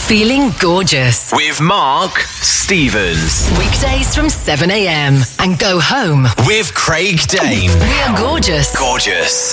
Feeling gorgeous. With Mark Stevens. Weekdays from 7 a.m. and go home With Craig Dane. We are gorgeous. Gorgeous.